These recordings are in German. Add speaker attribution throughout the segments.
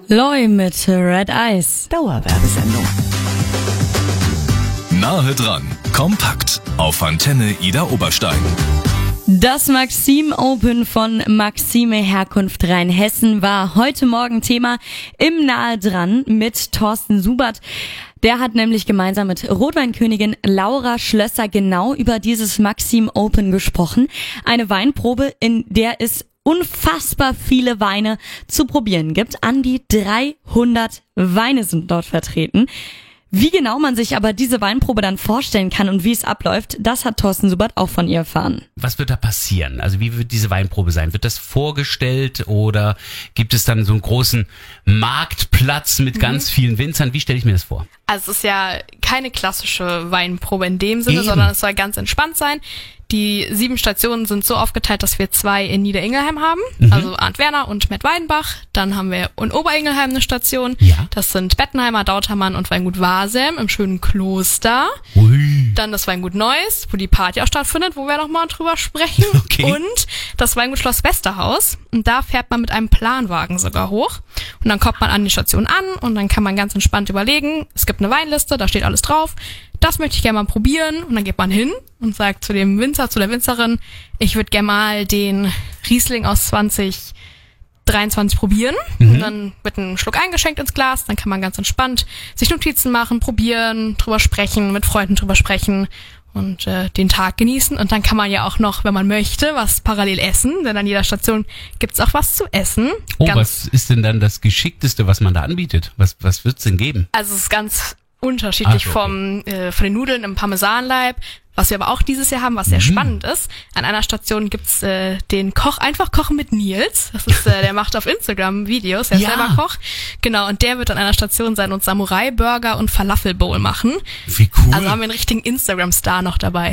Speaker 1: Loi mit Red Eyes.
Speaker 2: Dauerwerbesendung.
Speaker 3: Nahe dran, kompakt auf Antenne Ida Oberstein.
Speaker 1: Das Maxim Open von Maxime Herkunft Rheinhessen war heute Morgen Thema im Nahe dran mit Thorsten Subert. Der hat nämlich gemeinsam mit Rotweinkönigin Laura Schlösser genau über dieses Maxim Open gesprochen. Eine Weinprobe, in der es unfassbar viele Weine zu probieren gibt. An die 300 Weine sind dort vertreten. Wie genau man sich aber diese Weinprobe dann vorstellen kann und wie es abläuft, das hat Thorsten Subert auch von ihr erfahren.
Speaker 4: Was wird da passieren? Also wie wird diese Weinprobe sein? Wird das vorgestellt oder gibt es dann so einen großen Marktplatz mit ganz vielen Winzern? Wie stelle ich mir das vor?
Speaker 5: Also es ist ja keine klassische Weinprobe in dem Sinne, sondern es soll ganz entspannt sein. Die 7 Stationen sind so aufgeteilt, dass wir 2 in Niederingelheim haben, also Arndt Werner und Matt Weidenbach. Dann haben wir in Oberingelheim eine Station. Ja. Das sind Bettenheimer, Dautermann und Weingut Wasem im schönen Kloster.
Speaker 4: Ui.
Speaker 5: Dann das Weingut Neuss, wo die Party auch stattfindet, wo wir nochmal drüber sprechen.
Speaker 4: Okay.
Speaker 5: Und das Weingut Schloss Westerhaus. Und da fährt man mit einem Planwagen sogar hoch. Und dann kommt man an die Station an und dann kann man ganz entspannt überlegen. Es gibt eine Weinliste, da steht alles drauf. Das möchte ich gerne mal probieren. Und dann geht man hin und sagt zu dem Winzer, zu der Winzerin, ich würde gerne mal den Riesling aus 2023 probieren. Und dann wird ein Schluck eingeschenkt ins Glas. Dann kann man ganz entspannt sich Notizen machen, probieren, drüber sprechen, mit Freunden drüber sprechen und den Tag genießen. Und dann kann man ja auch noch, wenn man möchte, was parallel essen. Denn an jeder Station gibt's auch was zu essen.
Speaker 4: Oh, was ist denn dann das Geschickteste, was man da anbietet? Was wird's denn geben?
Speaker 5: Also es ist ganz unterschiedlich von den Nudeln im Parmesanleib, was wir aber auch dieses Jahr haben, was sehr spannend ist. An einer Station gibt's den Koch, einfach kochen mit Nils. Das ist der macht auf Instagram Videos, der ist selber Koch. Genau, und der wird an einer Station sein und Samurai-Burger und Falafel-Bowl machen.
Speaker 4: Wie cool.
Speaker 5: Also haben wir einen richtigen Instagram-Star noch dabei.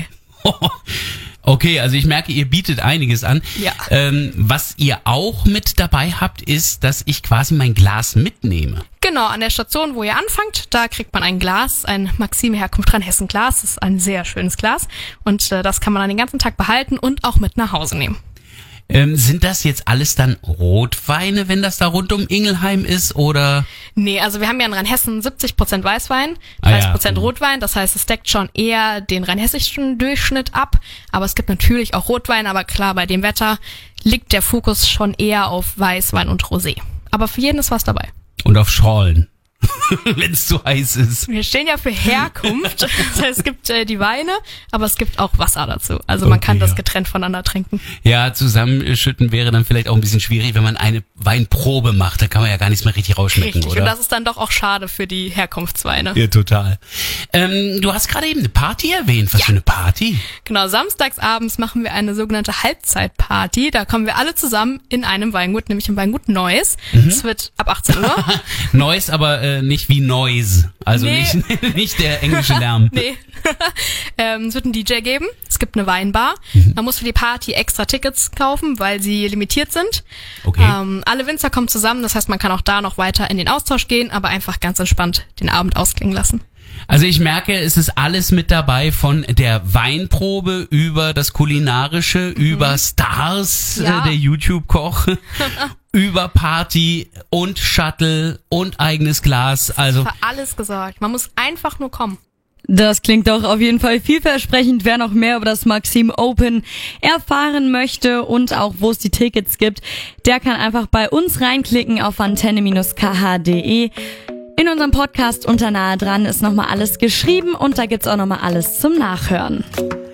Speaker 4: Okay, also ich merke, ihr bietet einiges an.
Speaker 5: Ja.
Speaker 4: Was ihr auch mit dabei habt, ist, dass ich quasi mein Glas mitnehme.
Speaker 5: Genau, an der Station, wo ihr anfangt, da kriegt man ein Glas, ein Maxime Herkunft Rheinhessen Glas. Das ist ein sehr schönes Glas und das kann man dann den ganzen Tag behalten und auch mit nach Hause nehmen.
Speaker 4: Sind das jetzt alles dann Rotweine, wenn das da rund um Ingelheim ist, oder?
Speaker 5: Nee, also wir haben ja in Rheinhessen 70% Weißwein, 30% Rotwein. Das heißt, es deckt schon eher den rheinhessischen Durchschnitt ab. Aber es gibt natürlich auch Rotwein. Aber klar, bei dem Wetter liegt der Fokus schon eher auf Weißwein und Rosé. Aber für jeden ist was dabei.
Speaker 4: Und auf Schorlen. Wenn es zu heiß ist.
Speaker 5: Wir stehen ja für Herkunft. Das heißt, es gibt die Weine, aber es gibt auch Wasser dazu. Also man kann das getrennt voneinander trinken.
Speaker 4: Ja, zusammenschütten wäre dann vielleicht auch ein bisschen schwierig, wenn man eine Weinprobe macht. Da kann man ja gar nichts mehr richtig rausschmecken,
Speaker 5: richtig,
Speaker 4: oder?
Speaker 5: Und das ist dann doch auch schade für die Herkunftsweine.
Speaker 4: Ja, total. Du hast gerade eben eine Party erwähnt. Was für eine Party?
Speaker 5: Genau, samstagsabends machen wir eine sogenannte Halbzeitparty. Da kommen wir alle zusammen in einem Weingut, nämlich im Weingut Neuss. Es wird ab 18 Uhr.
Speaker 4: Neuss, aber nicht wie Noise, also nicht der englische Lärm.
Speaker 5: Nee. Es wird einen DJ geben, es gibt eine Weinbar. Man muss für die Party extra Tickets kaufen, weil sie limitiert sind.
Speaker 4: Okay.
Speaker 5: Alle Winzer kommen zusammen, das heißt, man kann auch da noch weiter in den Austausch gehen, aber einfach ganz entspannt den Abend ausklingen lassen.
Speaker 4: Also ich merke, es ist alles mit dabei, von der Weinprobe über das Kulinarische, über Stars, der YouTube-Koch, über Party und Shuttle und eigenes Glas. Also
Speaker 5: für alles gesorgt. Man muss einfach nur kommen.
Speaker 1: Das klingt doch auf jeden Fall vielversprechend. Wer noch mehr über das Maxim Open erfahren möchte und auch wo es die Tickets gibt, der kann einfach bei uns reinklicken auf antenne-kh.de. In unserem Podcast unter Nahe dran ist nochmal alles geschrieben und da gibt's auch nochmal alles zum Nachhören.